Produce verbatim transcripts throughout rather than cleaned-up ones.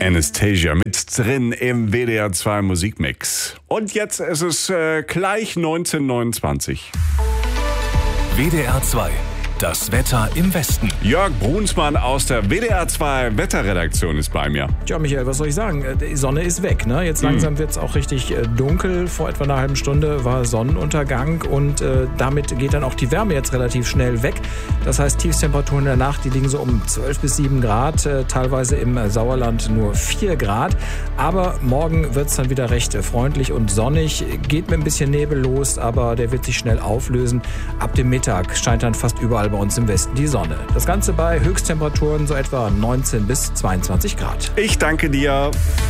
Anastasia mit drin im W D R zwei Musikmix. Und jetzt ist es äh, gleich neunzehn Uhr neunundzwanzig. W D R zwei. Das Wetter im Westen. Jörg Brunsmann aus der W D R zwei Wetterredaktion ist bei mir. Tja, Michael, was soll ich sagen? Die Sonne ist weg, ne? Jetzt langsam wird es auch richtig dunkel. Vor etwa einer halben Stunde war Sonnenuntergang und äh, damit geht dann auch die Wärme jetzt relativ schnell weg. Das heißt, Tiefstemperaturen in der Nacht, die liegen so um zwölf bis sieben Grad, äh, teilweise im Sauerland nur vier Grad. Aber morgen wird es dann wieder recht freundlich und sonnig. Geht mit ein bisschen Nebel los, aber der wird sich schnell auflösen. Ab dem Mittag scheint dann fast überall bei uns im Westen die Sonne. Das Ganze bei Höchsttemperaturen so etwa neunzehn bis zweiundzwanzig Grad. Ich danke dir.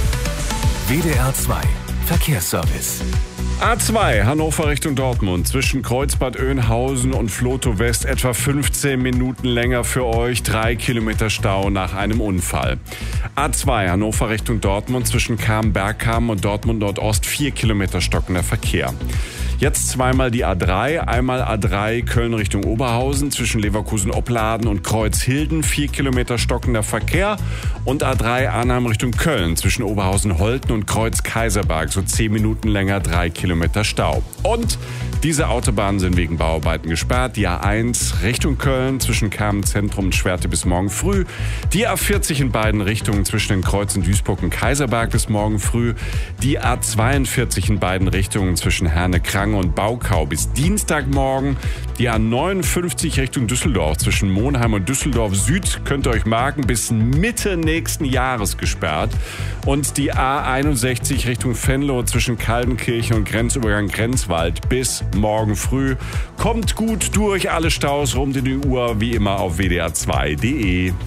W D R zwei Verkehrsservice. A zwei, Hannover Richtung Dortmund, zwischen Kreuzbad Oeynhausen und Vlotho West etwa fünfzehn Minuten länger für euch, drei Kilometer Stau nach einem Unfall. A zwei, Hannover Richtung Dortmund, zwischen Kamen-Bergkamen und Dortmund Nordost, vier Kilometer stockender Verkehr. Jetzt zweimal die A drei, einmal A drei Köln Richtung Oberhausen, zwischen Leverkusen-Opladen und Kreuzhilden, vier Kilometer stockender Verkehr. Und A drei Arnhem Richtung Köln, zwischen Oberhausen-Holten und Kreuz-Kaiserberg, so zehn Minuten länger, drei Kilometer Stau. Und diese Autobahnen sind wegen Bauarbeiten gesperrt. Die A eins Richtung Köln, zwischen Kamen-Zentrum und Schwerte bis morgen früh. Die A vierzig in beiden Richtungen zwischen den Kreuzen Duisburg und Kaiserberg bis morgen früh. Die A zweiundvierzig in beiden Richtungen zwischen Herne-Krange und Baukau bis Dienstagmorgen. Die A neunundfünfzig Richtung Düsseldorf zwischen Monheim und Düsseldorf Süd könnt ihr euch marken, bis Mitte nächsten Jahres gesperrt. Und die A einundsechzig Richtung Venlo zwischen Kaldenkirchen und Grenzübergang Grenzwald bis morgen früh. Kommt gut durch alle Staus rund um die Uhr, wie immer auf w d r zwei punkt d e.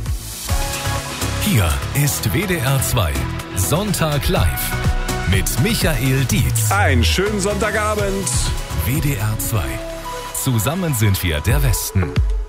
Hier ist W D R zwei Sonntag live mit Michael Dietz. Einen schönen Sonntagabend. W D R zwei. Zusammen sind wir der Westen.